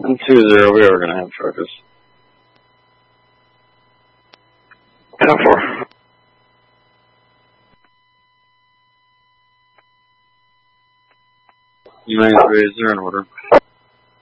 2-0, we are going to have focus. 10-4. United 3 is there in order.